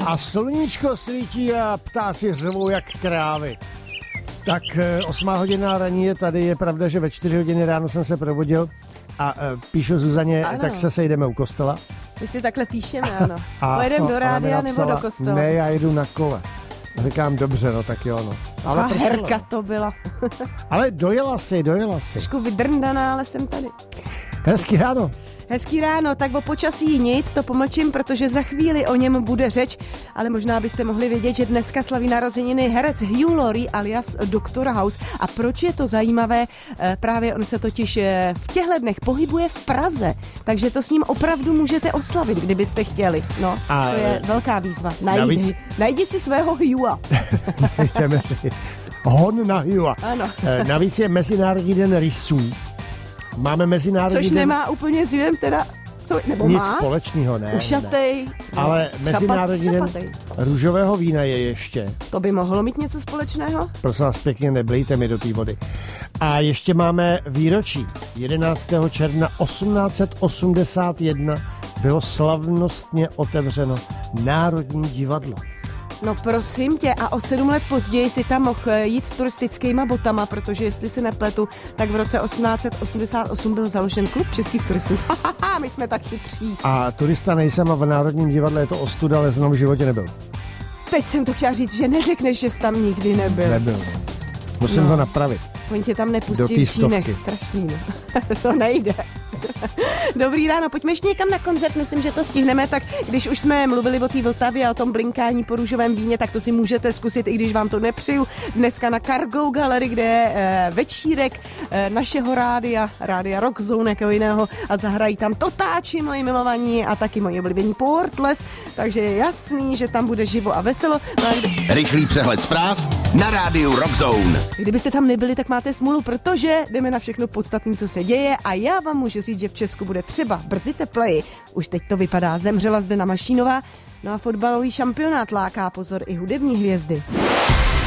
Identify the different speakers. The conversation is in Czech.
Speaker 1: A sluníčko svítí a ptáci řvou jak krávy. Tak 8 hodina raní je tady, je pravda, že ve 4 hodiny ráno jsem se probudil a píšu Zuzaně, ano. Tak se sejdeme u kostela.
Speaker 2: My si takhle píšeme, ano. Pojedeme do rádia nebo do kostela?
Speaker 1: Ne, já jedu na kole. Říkám, dobře, no tak jo, no.
Speaker 2: Ale herka to byla.
Speaker 1: Ale dojela si.
Speaker 2: Trošku vydrndaná, ale jsem tady.
Speaker 1: Hezký ráno.
Speaker 2: Hezký ráno, tak o počasí nic, to pomlčím, protože za chvíli o něm bude řeč, ale možná byste mohli vědět, že dneska slaví narozeniny herec Hugh Laurie alias Dr. House. A proč je to zajímavé? Právě on se totiž v těchto dnech pohybuje v Praze, takže to s ním opravdu můžete oslavit, kdybyste chtěli. No, a to je velká výzva. Najdi si svého Hugha.
Speaker 1: Jdeme si. Hon na Hugha.
Speaker 2: Ano.
Speaker 1: Navíc je Mezinárodní den rysů. Máme mezinárodní
Speaker 2: Což nemá úplně s Hughem teda, nebo
Speaker 1: nic
Speaker 2: má?
Speaker 1: Společného, ne.
Speaker 2: Ušatej.
Speaker 1: Ne. Ale mezinárodní den růžového vína je ještě.
Speaker 2: To by mohlo mít něco společného?
Speaker 1: Prosím vás pěkně, neblejte mi do té vody. A ještě máme výročí. 11. června 1881 bylo slavnostně otevřeno Národní divadlo.
Speaker 2: No prosím tě, a o 7 let později si tam mohl jít s turistickýma botama, protože jestli si nepletu, tak v roce 1888 byl založen klub českých turistů. My jsme tak chytří.
Speaker 1: A turista nejsem a v Národním divadle je to ostuda, ale jsem v životě nebyl.
Speaker 2: Teď jsem to chtěla říct, že neřekneš, že jsi tam nikdy nebyl.
Speaker 1: Nebyl. Musím to napravit.
Speaker 2: Oni tě tam nepustí v čínech, strašný. No. To nejde. Dobrý ráno, pojďme ještě někam na koncert, myslím, že to stihneme, tak když už jsme mluvili o té Vltavě a o tom blinkání po růžovém víně, tak to si můžete zkusit, i když vám to nepřeju. Dneska na Cargo Gallery, kde je večírek našeho rádia Rock Zone, jako jiného, a zahrají tam Totáči, moji milovaní, a taky moji oblíbení Portless, takže je jasný, že tam bude živo a veselo.
Speaker 3: Rychlý přehled zpráv na rádiu Rock Zone.
Speaker 2: Kdybyste tam nebyli, tak máte smůlu, protože jdeme na všechno podstatné, co se děje, a já vám můžu říct, že v Česku bude třeba brzy tepleji. Už teď to vypadá, zemřela Zdena Mašínová, no a fotbalový šampionát láká pozor i hudební hvězdy.